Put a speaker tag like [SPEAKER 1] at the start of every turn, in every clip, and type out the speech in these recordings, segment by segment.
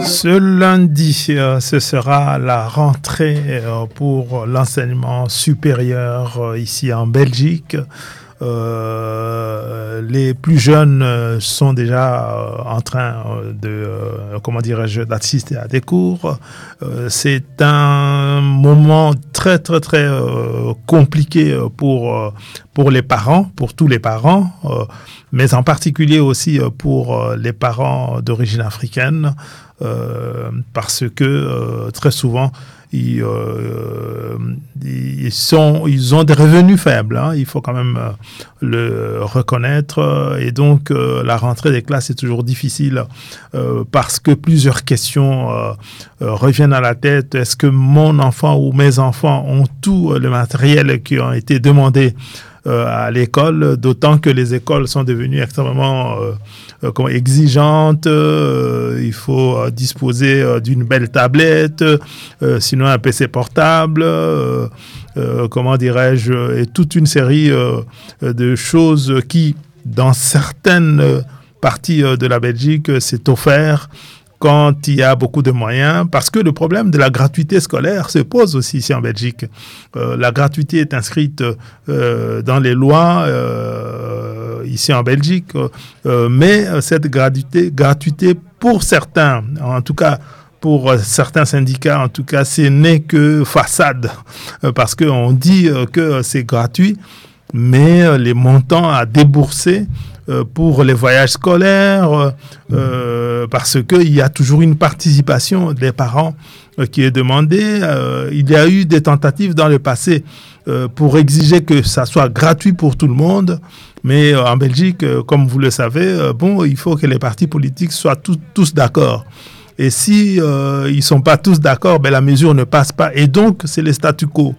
[SPEAKER 1] Ce lundi, ce sera la rentrée pour l'enseignement supérieur ici en Belgique. Les plus jeunes sont déjà en train d'assister à des cours. C'est un moment très compliqué pour les parents, pour tous les parents, mais en particulier aussi pour les parents d'origine africaine, parce que très souvent ils ont des revenus faibles, hein, il faut quand même le reconnaître, et donc la rentrée des classes est toujours difficile parce que plusieurs questions reviennent à la tête. Est-ce que mon enfant ou mes enfants ont tout le matériel qui a été demandé à l'école, d'autant que les écoles sont devenues extrêmement exigeantes. Il faut disposer d'une belle tablette, sinon un PC portable, et toute une série de choses qui, dans certaines parties de la Belgique, s'est offert quand il y a beaucoup de moyens, parce que le problème de la gratuité scolaire se pose aussi ici en Belgique. La gratuité est inscrite dans les lois ici en Belgique, mais cette gratuité pour certains, en tout cas pour certains syndicats, en tout cas, ce n'est que façade, parce qu'on dit que c'est gratuit, mais les montants à débourser pour les voyages scolaires, parce qu'il y a toujours une participation des parents qui est demandée. Il y a eu des tentatives dans le passé pour exiger que ça soit gratuit pour tout le monde, mais en Belgique, comme vous le savez, il faut que les partis politiques soient tous d'accord. Et si ils ne sont pas tous d'accord, la mesure ne passe pas, et donc c'est le statu quo.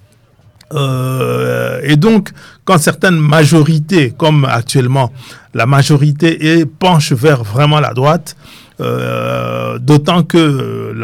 [SPEAKER 1] Et donc, quand certaines majorités, comme actuellement, la majorité penche vers vraiment la droite, d'autant que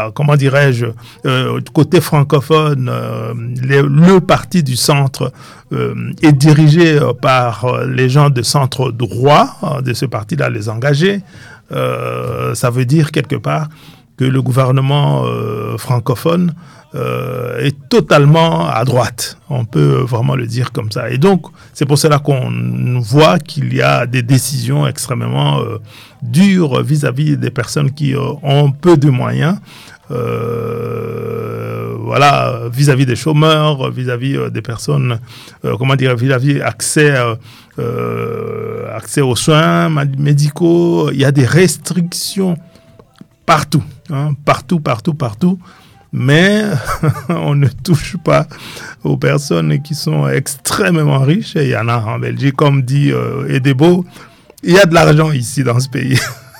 [SPEAKER 1] côté francophone, le parti du centre est dirigé par les gens de centre droit, de ce parti-là, les engagés, ça veut dire quelque part que le gouvernement francophone est totalement à droite. On peut vraiment le dire comme ça. Et donc, c'est pour cela qu'on voit qu'il y a des décisions extrêmement dures vis-à-vis des personnes qui ont peu de moyens. Vis-à-vis des chômeurs, vis-à-vis des personnes, vis-à-vis accès aux soins médicaux. Il y a des restrictions partout, hein, partout. Mais on ne touche pas aux personnes qui sont extrêmement riches. Et il y en a en Belgique, comme dit Edebo, il y a de l'argent ici dans ce pays.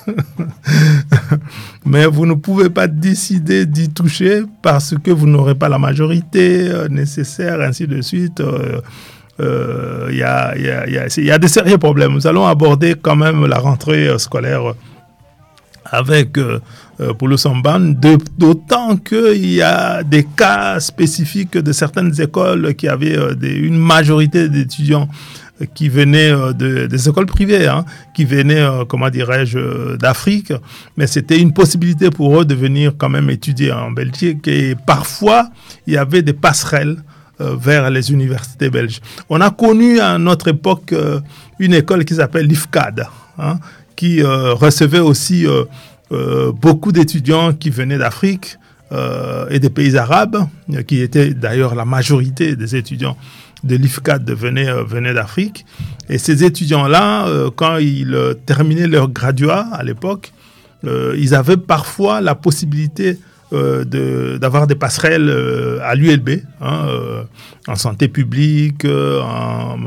[SPEAKER 1] Mais vous ne pouvez pas décider d'y toucher parce que vous n'aurez pas la majorité nécessaire, ainsi de suite. Il y a des sérieux problèmes. Nous allons aborder quand même la rentrée scolaire avec Poulo Samban, d'autant qu'il y a des cas spécifiques de certaines écoles qui avaient une majorité d'étudiants qui venaient des écoles privées, hein, qui venaient, d'Afrique, mais c'était une possibilité pour eux de venir quand même étudier en Belgique, et parfois il y avait des passerelles vers les universités belges. On a connu à notre époque une école qui s'appelle l'IFCAD, hein, qui recevait aussi beaucoup d'étudiants qui venaient d'Afrique et des pays arabes, qui étaient d'ailleurs la majorité des étudiants de l'IFCAD venaient d'Afrique. Et ces étudiants-là, quand ils terminaient leur graduat à l'époque, ils avaient parfois la possibilité d'avoir des passerelles à l'ULB, hein, en santé publique, en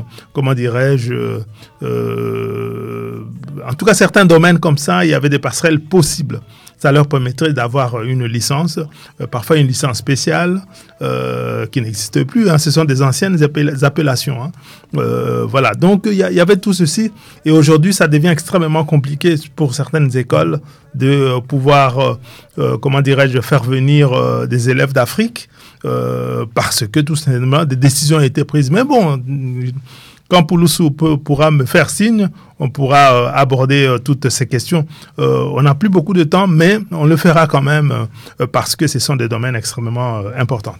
[SPEAKER 1] tout cas certains domaines comme ça, il y avait des passerelles possibles. Ça leur permettrait d'avoir une licence, parfois une licence spéciale qui n'existe plus, hein. Ce sont des anciennes appellations, hein. Voilà, donc il y avait tout ceci, et aujourd'hui ça devient extrêmement compliqué pour certaines écoles de pouvoir faire venir des élèves d'Afrique, parce que tout simplement des décisions ont été prises. Mais bon, quand Pouloussou pourra me faire signe, on pourra aborder toutes ces questions. On n'a plus beaucoup de temps, mais on le fera quand même parce que ce sont des domaines extrêmement importants.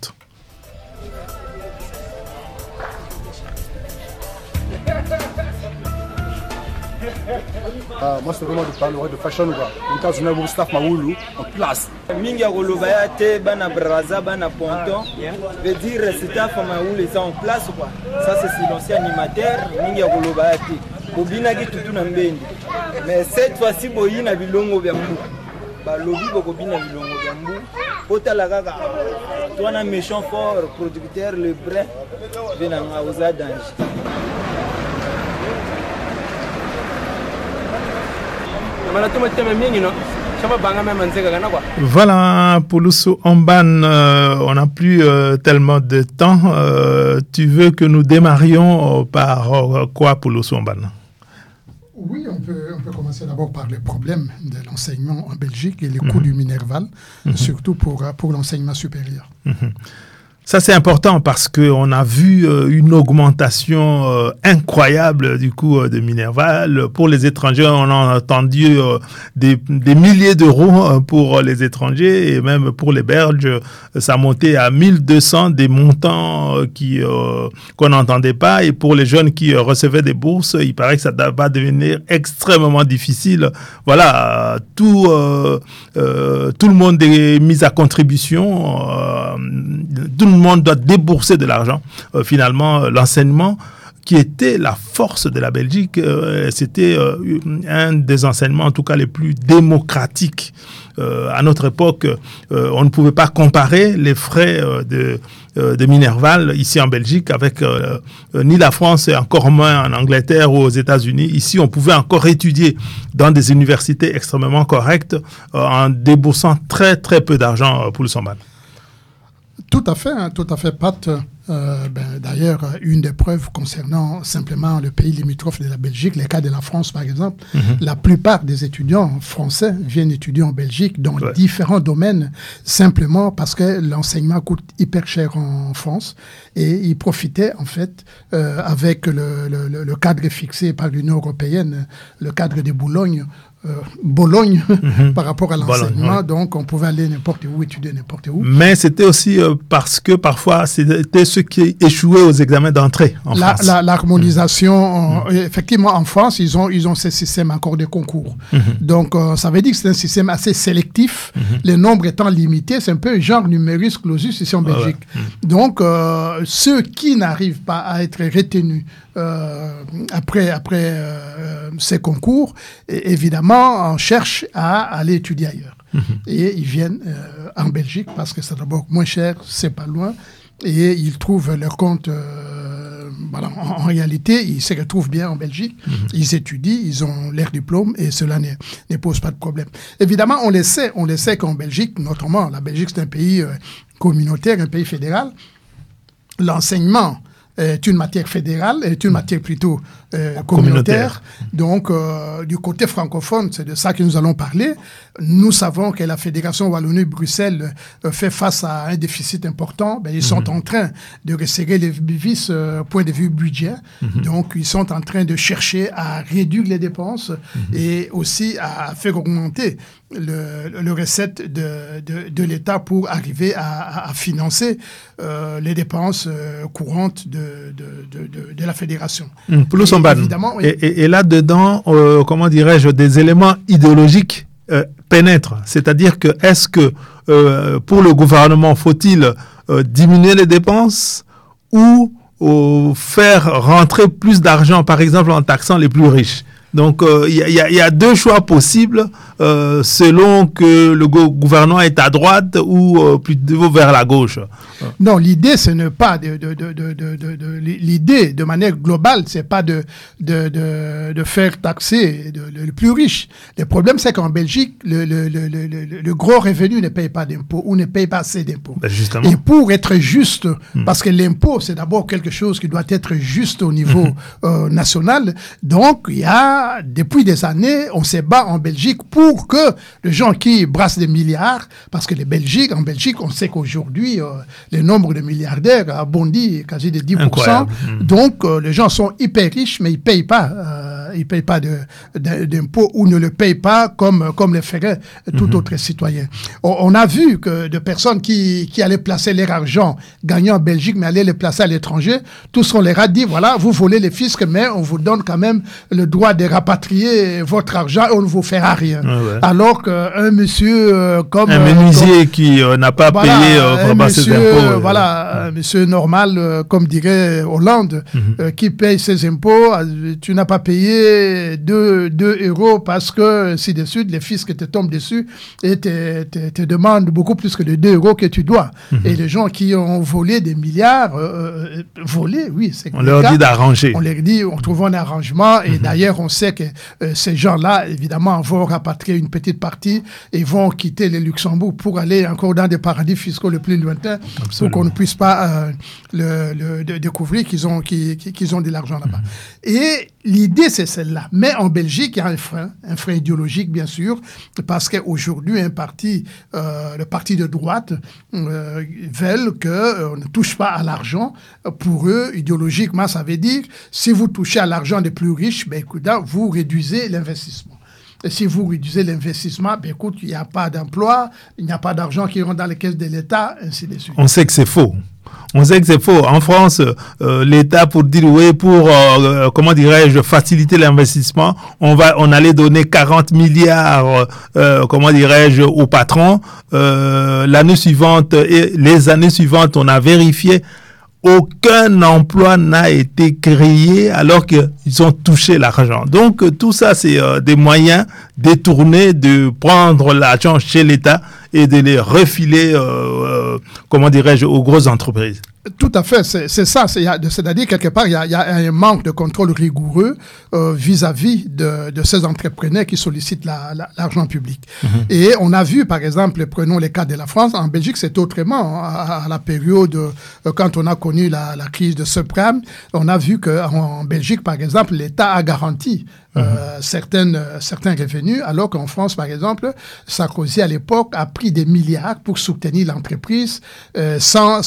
[SPEAKER 2] Moi, c'est vraiment de parler de fashion. En cas où staff Maoulou en place.
[SPEAKER 3] Mingi ya Golobaya bana Braza, bana Ponton. Veut dire staff Maoulou est en place quoi. Ça c'est silencieux animateur. Mingi ya Golobaya Bobina ki tutu na mbendi. Mais cette fois-ci boyina bilongo bya mbu. Ba lobi bokobina bilongo bya mbu. Otala kaka. Toi na méchant fort producteur le brin. Vena ngauza danger.
[SPEAKER 1] Voilà, Pouloussou Ombane, on n'a plus tellement de temps. Tu veux que nous démarrions par quoi, Pouloussou Ombane?
[SPEAKER 4] Oui, on peut commencer d'abord par le problème de l'enseignement en Belgique et les coûts du Minerval, surtout pour l'enseignement supérieur.
[SPEAKER 1] Ça, c'est important parce qu'on a vu une augmentation incroyable du coût de Minerval. Pour les étrangers, on a entendu des milliers d'euros pour les étrangers et même pour les Belges, ça montait à 1200 des montants qu'on n'entendait pas. Et pour les jeunes qui recevaient des bourses, il paraît que ça va devenir extrêmement difficile. Voilà, tout le monde est mis à contribution. Tout le monde doit débourser de l'argent. Finalement, l'enseignement qui était la force de la Belgique, c'était un des enseignements, en tout cas, les plus démocratiques. À notre époque, on ne pouvait pas comparer les frais de Minerval ici en Belgique avec ni la France et encore moins en Angleterre ou aux États-Unis. Ici, on pouvait encore étudier dans des universités extrêmement correctes en déboursant très, très peu d'argent pour le Somban.
[SPEAKER 4] Tout à fait, Pat. D'ailleurs, une des preuves concernant simplement le pays limitrophe de la Belgique, les cas de la France par exemple, la plupart des étudiants français viennent étudier en Belgique dans différents domaines, simplement parce que l'enseignement coûte hyper cher en France et ils profitaient en fait avec le cadre fixé par l'Union européenne, le cadre de Bologne, par rapport à l'enseignement, donc on pouvait aller n'importe où, étudier n'importe où.
[SPEAKER 1] Mais c'était aussi parce que parfois c'était ceux qui échouaient aux examens d'entrée en France.
[SPEAKER 4] L'harmonisation, effectivement en France, ils ont ce système encore de concours. Donc ça veut dire que c'est un système assez sélectif, les nombres étant limités, c'est un peu genre numerus clausus ici en Belgique. Donc ceux qui n'arrivent pas à être retenus après ces concours, évidemment, on cherche à aller étudier ailleurs. Et ils viennent en Belgique parce que c'est d'abord moins cher, c'est pas loin, et ils trouvent leur compte. En réalité, ils se retrouvent bien en Belgique, ils étudient, ils ont leur diplôme et cela ne pose pas de problème. Évidemment, on le sait qu'en Belgique, notamment, la Belgique c'est un pays communautaire, un pays fédéral, l'enseignement est une matière fédérale, est une matière plutôt communautaire. Donc, du côté francophone, c'est de ça que nous allons parler. Nous savons que la Fédération Wallonie-Bruxelles fait face à un déficit important. Ils sont en train de resserrer les vis point de vue budget. Donc, ils sont en train de chercher à réduire les dépenses et aussi à faire augmenter le recette de l'État pour arriver à financer les dépenses courantes de la Fédération.
[SPEAKER 1] Évidemment, et là-dedans, comment dirais-je, des éléments idéologiques pénètrent. C'est-à-dire que est-ce que pour le gouvernement, faut-il diminuer les dépenses ou faire rentrer plus d'argent, par exemple en taxant les plus riches? Donc, il y a deux choix possibles selon que le gouvernement est à droite ou plutôt vers la gauche.
[SPEAKER 4] Non, l'idée, ce n'est pas l'idée de manière globale, c'est pas de faire taxer le plus riche. Le problème, c'est qu'en Belgique, le gros revenu ne paye pas d'impôts ou ne paye pas assez d'impôts.
[SPEAKER 1] Justement.
[SPEAKER 4] Et pour être juste, parce que l'impôt, c'est d'abord quelque chose qui doit être juste au niveau national, donc il y a là, depuis des années, on se bat en Belgique pour que les gens qui brassent des milliards, parce que en Belgique, on sait qu'aujourd'hui, le nombre de milliardaires a bondi quasi de 10%.
[SPEAKER 1] Incroyable.
[SPEAKER 4] Donc, les gens sont hyper riches, mais ils payent pas d'impôts ou ne le payent pas comme le ferait tout autre citoyen. On a vu que de personnes qui allaient placer leur argent gagnant en Belgique, mais allaient le placer à l'étranger, tous on leur a dit, voilà, vous volez les fiscs, mais on vous donne quand même le droit de rapatrier votre argent et on ne vous fera rien.
[SPEAKER 1] Ouais.
[SPEAKER 4] Alors qu'un monsieur comme...
[SPEAKER 1] Un menuisier qui n'a pas payé vraiment ses impôts.
[SPEAKER 4] Un monsieur normal, comme dirait Hollande, qui paye ses impôts, tu n'as pas payé 2 euros parce que, ainsi de suite, les fiscs te tombent dessus et te demandent beaucoup plus que de 2 euros que tu dois. Et les gens qui ont volé des milliards, oui, c'est
[SPEAKER 1] on leur dit d'arranger.
[SPEAKER 4] On leur dit, on trouve un arrangement et d'ailleurs, on sait que ces gens-là, évidemment, vont rapatrier une petite partie et vont quitter le Luxembourg pour aller encore dans des paradis fiscaux le plus lointains pour qu'on ne puisse pas découvrir qu'ils ont de l'argent là-bas. Et l'idée, c'est celle-là. Mais en Belgique, il y a un frein idéologique, bien sûr, parce qu'aujourd'hui, le parti de droite veulent qu'on ne touche pas à l'argent. Pour eux, idéologiquement, ça veut dire, si vous touchez à l'argent des plus riches, écoutez, vous réduisez l'investissement. Et si vous réduisez l'investissement, écoute, il n'y a pas d'emploi, il n'y a pas d'argent qui rentre dans les caisses de l'État, ainsi de suite.
[SPEAKER 1] On sait que c'est faux. En France, l'État, pour dire oui, comment dirais-je, faciliter l'investissement, on allait donner 40 milliards, aux patrons. L'année suivante et les années suivantes, on a vérifié. Aucun emploi n'a été créé alors qu'ils ont touché l'argent. Donc, tout ça, c'est des moyens détournés de prendre l'argent chez l'État et de les refiler, aux grosses entreprises.
[SPEAKER 4] Tout à fait, c'est ça. C'est-à-dire, quelque part, il y a un manque de contrôle rigoureux vis-à-vis de ces entrepreneurs qui sollicitent l'argent public. Et on a vu, par exemple, prenons les cas de la France, en Belgique, c'est autrement. À la période, quand on a connu la crise de subprime, on a vu qu'en Belgique, par exemple, l'État a garanti certains revenus, alors qu'en France, par exemple, Sarkozy, à l'époque, a pris des milliards pour soutenir l'entreprise sans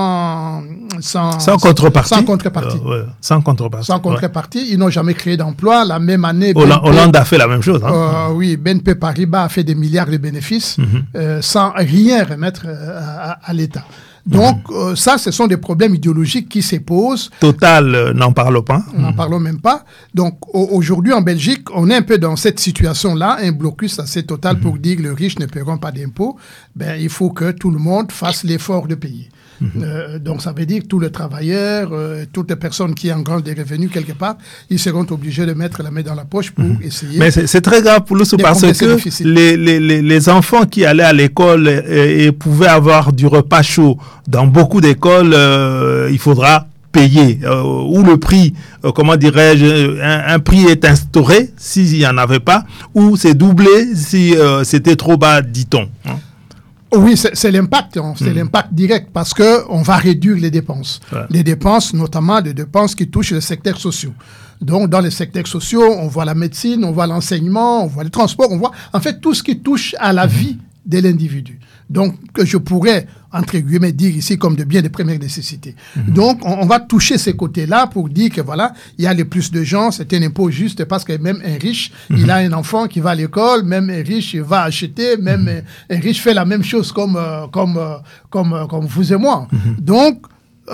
[SPEAKER 1] contrepartie.
[SPEAKER 4] Sans contrepartie. Ils n'ont jamais créé d'emploi. La même année...
[SPEAKER 1] Hollande a fait la même chose.
[SPEAKER 4] Oui, BNP Paribas a fait des milliards de bénéfices sans rien remettre à l'État. Donc, ça, ce sont des problèmes idéologiques qui se posent.
[SPEAKER 1] Total, n'en parlons pas.
[SPEAKER 4] N'en parlons même pas. Donc, aujourd'hui, en Belgique, on est un peu dans cette situation-là, un blocus assez total pour dire que les riches ne paieront pas d'impôts. Il faut que tout le monde fasse l'effort de payer. Donc, ça veut dire que tous les travailleurs, toutes les personnes qui engrangent des revenus quelque part, ils seront obligés de mettre la main dans la poche pour essayer.
[SPEAKER 1] Mais c'est très grave pour nous parce que les enfants qui allaient à l'école et pouvaient avoir du repas chaud, dans beaucoup d'écoles, il faudra payer, ou le prix, un prix est instauré s'il n'y en avait pas, ou c'est doublé si c'était trop bas, dit-on.
[SPEAKER 4] Oui, c'est l'impact, c'est l'impact direct parce qu'on va réduire les dépenses. Ouais. Les dépenses, notamment des dépenses qui touchent les secteurs sociaux. Donc, dans les secteurs sociaux, on voit la médecine, on voit l'enseignement, on voit les transports, on voit en fait tout ce qui touche à la vie de l'individu. Donc, que je pourrais, entre guillemets, dire ici comme de biens de première nécessité. Donc, on va toucher ces côtés-là pour dire que voilà, il y a le plus de gens, c'est un impôt juste parce que même un riche, il a un enfant qui va à l'école, même un riche, il va acheter, même un riche fait la même chose comme vous et moi. Donc,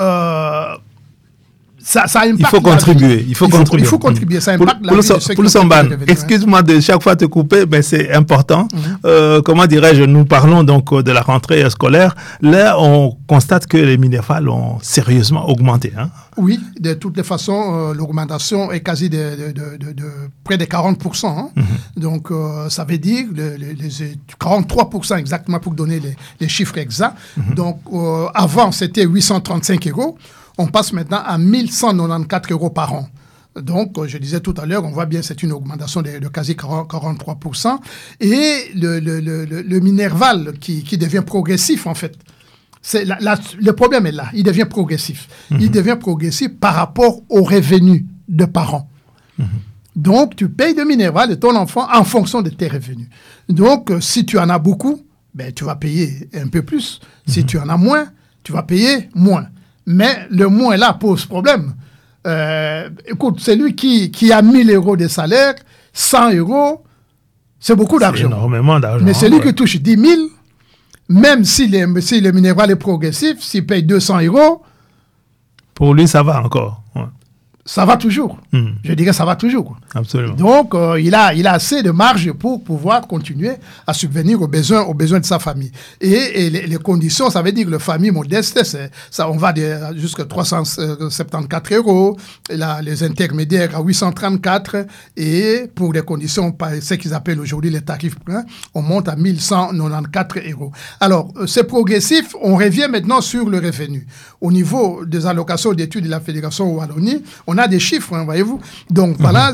[SPEAKER 4] ça impacte.
[SPEAKER 1] Il faut contribuer. Il faut
[SPEAKER 4] contribuer. Ça impacte la vie de ceux qui
[SPEAKER 1] ont Samban, excuse-moi de chaque fois te couper, mais c'est important. Comment dirais-je, nous parlons donc de la rentrée scolaire. Là, on constate que les minérales ont sérieusement augmenté.
[SPEAKER 4] Oui, de toutes les façons, l'augmentation est quasi de près de 40%. Donc, ça veut dire 43% exactement pour donner les chiffres exacts. Donc, avant, c'était 835 €. On passe maintenant à 1194 € par an. Donc, je disais tout à l'heure, on voit bien c'est une augmentation de quasi 43%. Et le Minerval qui devient progressif, en fait. Le problème est là, il devient progressif. Il devient progressif par rapport aux revenus de parents. Donc, tu payes de minéral de ton enfant en fonction de tes revenus. Donc, si tu en as beaucoup, ben, tu vas payer un peu plus. Si tu en as moins, tu vas payer moins. Mais le moins là pose problème. Écoute, celui qui a 1 000 € de salaire, 100 €, c'est beaucoup d'argent.
[SPEAKER 1] C'est énormément d'argent.
[SPEAKER 4] Mais celui qui touche 10 000, même si le minéral est progressif, s'il paye 200 €,
[SPEAKER 1] pour lui, ça va encore. Ouais.
[SPEAKER 4] Ça va toujours. Je dirais ça va toujours.
[SPEAKER 1] Absolument.
[SPEAKER 4] Donc, il a assez de marge pour pouvoir continuer à subvenir aux besoins de sa famille. Et les conditions, ça veut dire que la famille modeste, ça, on va jusqu'à 374 €, les intermédiaires à 834, et pour les conditions, ce qu'ils appellent aujourd'hui les tarifs pleins, on monte à 1194 €. Alors, c'est progressif. On revient maintenant sur le revenu. Au niveau des allocations d'études de la Fédération Wallonie, on a des chiffres, hein, voyez-vous. Donc, voilà,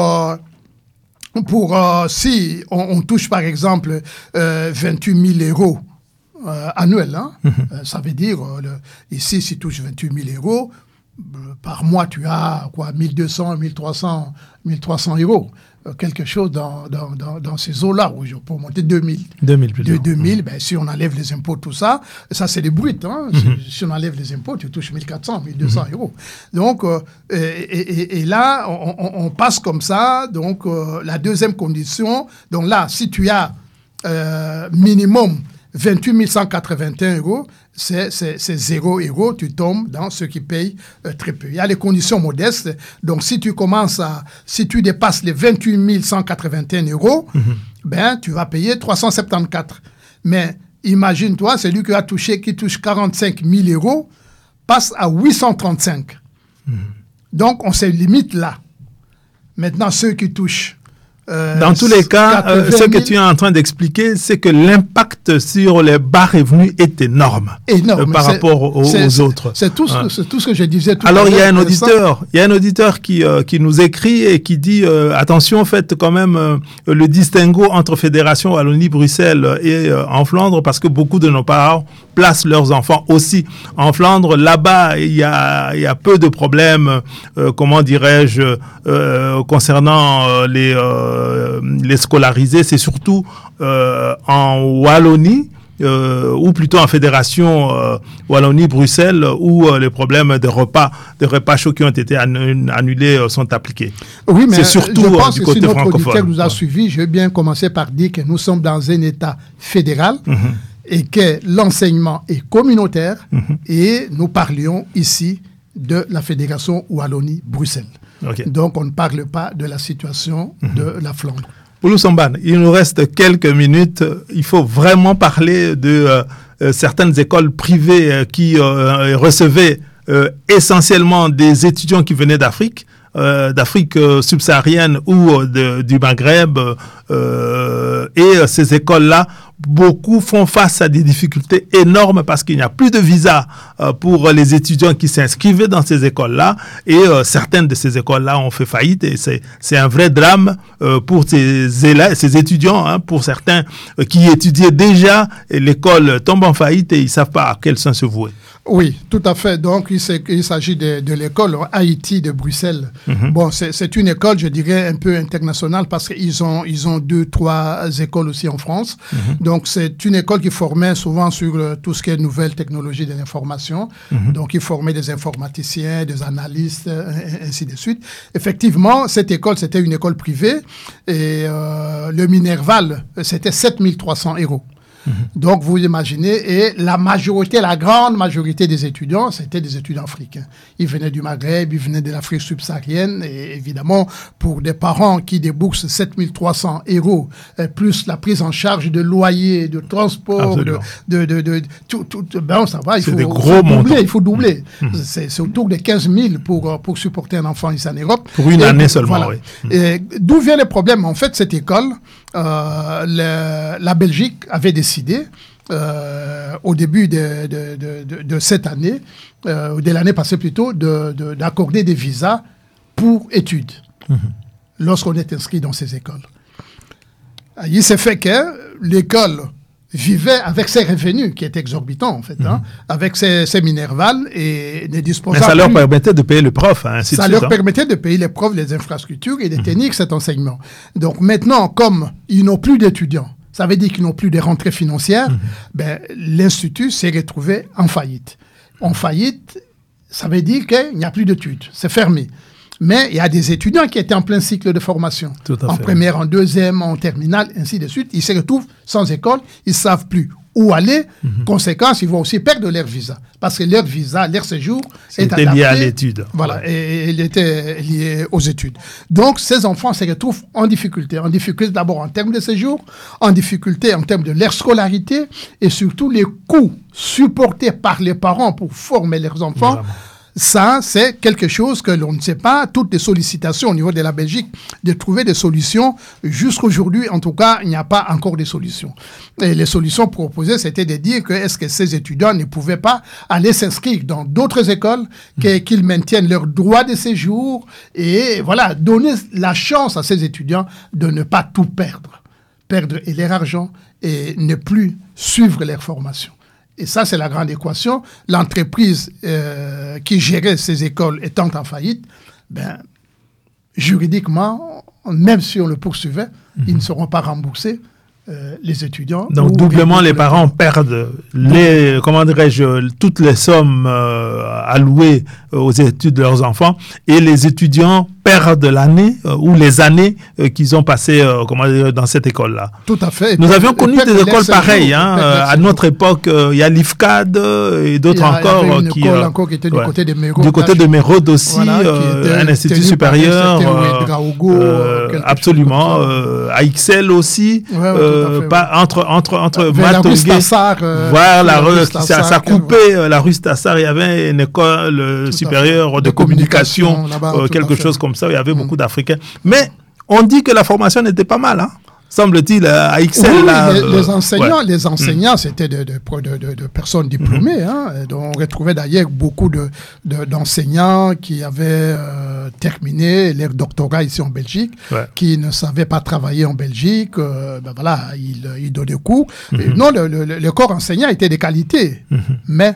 [SPEAKER 4] si on touche, par exemple, 28 000 € annuels, hein, ça veut dire, ici, si tu touches 28 000 €, par mois, tu as quoi, 1 200, 1 300 €. Quelque chose dans ces eaux-là, pour monter 2000. 2000, ben, si on enlève les impôts, tout ça, c'est des bruts. Hein. Si on enlève les impôts, tu touches 1400, 1200 €. Donc, et là, on passe comme ça. Donc, la deuxième condition, donc là, si tu as minimum 28 181 €, c'est 0 €, tu tombes dans ceux qui payent très peu. Il y a les conditions modestes. Donc, si tu dépasses les 28 181 €, ben, tu vas payer 374. Mais imagine-toi, celui qui touche 45 000 € passe à 835. Donc, on se limite là. Maintenant, ceux qui touchent
[SPEAKER 1] dans tous les cas, ce que tu es en train d'expliquer, c'est que l'impact sur les bas revenus est énorme par rapport aux autres.
[SPEAKER 4] C'est tout ce que je disais tout à
[SPEAKER 1] l'heure. Alors, il y a un auditeur qui nous écrit et qui dit attention, faites quand même le distinguo entre Fédération Wallonie-Bruxelles et en Flandre, parce que beaucoup de nos parents placent leurs enfants aussi en Flandre. Là-bas, il y a peu de problèmes, comment dirais-je, concernant les scolarisés. C'est surtout en Wallonie, ou plutôt en Fédération Wallonie-Bruxelles, où les problèmes de repas chauds qui ont été annulés sont appliqués.
[SPEAKER 4] Oui, mais
[SPEAKER 1] c'est surtout
[SPEAKER 4] je pense
[SPEAKER 1] du
[SPEAKER 4] que
[SPEAKER 1] côté
[SPEAKER 4] si notre
[SPEAKER 1] francophone.
[SPEAKER 4] auditeur nous a suivis, je vais bien commencer par dire que nous sommes dans un État fédéral et que l'enseignement est communautaire, et nous parlions ici de la Fédération Wallonie-Bruxelles. Okay. Donc, on ne parle pas de la situation de la Flandre.
[SPEAKER 1] Poulou Somban, il nous reste quelques minutes. Il faut vraiment parler de certaines écoles privées qui recevaient essentiellement des étudiants qui venaient d'Afrique subsaharienne ou du Maghreb. Et ces écoles-là, beaucoup font face à des difficultés énormes parce qu'il n'y a plus de visa pour les étudiants qui s'inscrivaient dans ces écoles-là, et certaines de ces écoles-là ont fait faillite, et c'est un vrai drame pour ces étudiants, hein, pour certains qui étudiaient déjà, et l'école tombe en faillite et ils ne savent pas à quel sens se vouer.
[SPEAKER 4] Oui, tout à fait. Donc, il s'agit de l'école Haïti de Bruxelles. Bon, c'est une école, je dirais, un peu internationale parce qu'ils ont 2-3 écoles aussi en France. Donc, c'est une école qui formait souvent sur tout ce qui est nouvelles technologies de l'information. Donc, ils formaient des informaticiens, des analystes, ainsi de suite. Effectivement, cette école, c'était une école privée, et le Minerval, c'était 7 300 €. Donc, vous imaginez, et la grande majorité des étudiants, c'était des étudiants africains. Ils venaient du Maghreb, ils venaient de l'Afrique subsaharienne, et évidemment, pour des parents qui déboursent 7 300 €, plus la prise en charge de loyer, de transport, ben, ça va, il faut doubler. C'est autour de 15 000 pour supporter un enfant ici en Europe.
[SPEAKER 1] Pour une année seulement, voilà. Oui.
[SPEAKER 4] D'où vient le problème? En fait, cette école, la Belgique avait décidé au début de cette année, de l'année passée plutôt, d'accorder des visas pour études lorsqu'on est inscrit dans ces écoles. Il s'est fait que l'école vivait avec ses revenus qui étaient exorbitants en fait, avec ses minervales et ne disposait
[SPEAKER 1] Mais ça leur permettait de payer le prof, ainsi de suite.
[SPEAKER 4] Ça leur permettait de payer les profs, les infrastructures et de tenir cet enseignement. Donc maintenant, comme ils n'ont plus d'étudiants, ça veut dire qu'ils n'ont plus de rentrées financières, l'Institut s'est retrouvé en faillite. En faillite, ça veut dire qu'il n'y a plus d'études, c'est fermé. Mais il y a des étudiants qui étaient en plein cycle de formation. En première, en deuxième, en terminale, ainsi de suite. Ils se retrouvent sans école, ils ne savent plus où aller. Conséquence, ils vont aussi perdre leur visa. Parce que leur visa, leur séjour est adapté.
[SPEAKER 1] Lié à l'étude.
[SPEAKER 4] Voilà, et il était lié aux études. Donc, ces enfants se retrouvent en difficulté. En difficulté d'abord en termes de séjour, en difficulté en termes de leur scolarité, et surtout les coûts supportés par les parents pour former leurs enfants. Vraiment. Ça, c'est quelque chose que l'on ne sait pas. Toutes les sollicitations au niveau de la Belgique, de trouver des solutions. Jusqu'aujourd'hui, en tout cas, il n'y a pas encore de solutions. Et les solutions proposées, c'était de dire que est-ce que ces étudiants ne pouvaient pas aller s'inscrire dans d'autres écoles, qu'ils maintiennent leur droit de séjour et voilà, donner la chance à ces étudiants de ne pas tout perdre et leur argent et ne plus suivre leur formation. Et ça, c'est la grande équation. L'entreprise qui gérait ces écoles étant en faillite, juridiquement, même si on le poursuivait, ils ne seront pas remboursés, les étudiants.
[SPEAKER 1] Donc, doublement, les parents perdent toutes les sommes allouées aux études de leurs enfants, et les étudiants perdent l'année ou les années qu'ils ont passées dans cette école-là.
[SPEAKER 4] Tout à fait.
[SPEAKER 1] Nous avions connu des écoles pareilles. À notre époque, il y a l'IFCAD et d'autres encore.
[SPEAKER 4] Il y avait une école encore qui était du côté de Mérode.
[SPEAKER 1] Du côté de Mérode aussi, un institut supérieur. Absolument. AXL aussi. Entre Matongué. Voilà, ça coupait la rue Stassar. Il y avait une école supérieure de communication, quelque chose comme ça. Il y avait beaucoup d'Africains. Mais on dit que la formation n'était pas mal, semble-t-il, à AXL.
[SPEAKER 4] Oui, les enseignants, c'était de personnes diplômées. On retrouvait d'ailleurs beaucoup d'enseignants qui avaient terminé leur doctorat ici en Belgique, qui ne savaient pas travailler en Belgique. Ils donnaient cours. Non, le corps enseignant était de qualité, mais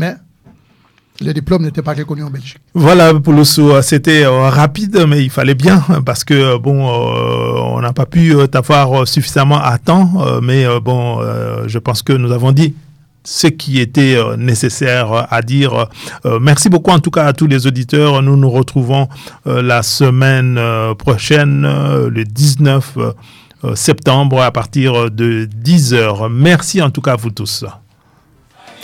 [SPEAKER 4] le diplôme n'était pas reconnu en Belgique.
[SPEAKER 1] Voilà, Pouloussou, c'était rapide, mais il fallait bien, parce que, on n'a pas pu t'avoir suffisamment à temps, mais je pense que nous avons dit ce qui était nécessaire à dire. Merci beaucoup en tout cas à tous les auditeurs. Nous nous retrouvons la semaine prochaine, le 19 septembre, à partir de 10h. Merci en tout cas à vous tous.